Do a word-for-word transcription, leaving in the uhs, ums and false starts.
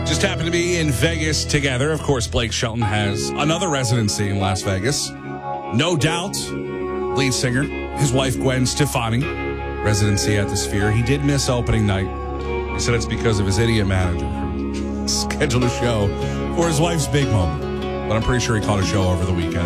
Just happened to be in Vegas together. Of course, Blake Shelton has another residency in Las Vegas. No Doubt, lead singer, his wife Gwen Stefani, residency at the Sphere. He did miss opening night. He said it's because of his idiot manager who scheduled a show for his wife's big moment. But I'm pretty sure he caught a show over the weekend.